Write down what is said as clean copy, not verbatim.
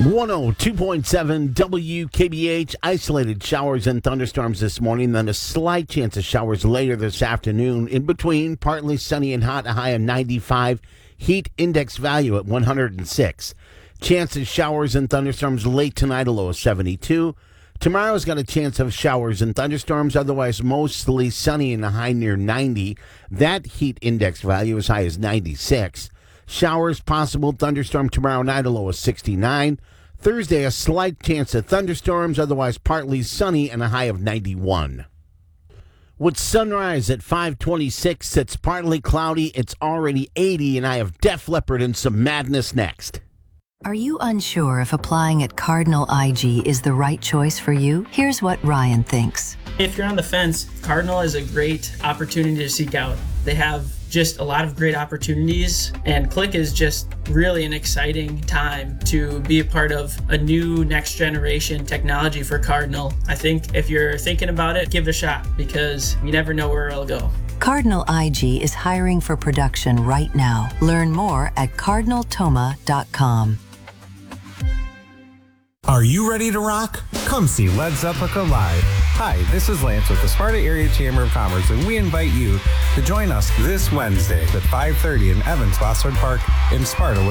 102.7 WKBH. Isolated showers and thunderstorms this morning, then a slight chance of showers later this afternoon. In between, partly sunny and hot, a high of 95. Heat index value at 106. Chance of showers and thunderstorms late tonight, a low of 72. Tomorrow's got a chance of showers and thunderstorms, otherwise mostly sunny and a high near 90. That heat index value as high as 96. Showers possible, thunderstorm tomorrow night, a low of 69. Thursday, a slight chance of thunderstorms, otherwise partly sunny and a high of 91. With sunrise at 5:26, it's partly cloudy, it's already 80, and I have Def Leppard and some madness next. Are you unsure if applying at Cardinal IG is the right choice for you? Here's what Ryan thinks. If you're on the fence, Cardinal is a great opportunity to seek out. They have just a lot of great opportunities, and Click is just really an exciting time to be a part of a new next generation technology for Cardinal. I think if you're thinking about it, give it a shot because you never know where it'll go. Cardinal IG is hiring for production right now. Learn more at cardinaltoma.com. Are you ready to rock? Come see Led Zeppelin live. Hi, this is Lance with the Sparta Area Chamber of Commerce, and we invite you to join us this Wednesday at 5:30 in Evans Bossard Park in Sparta.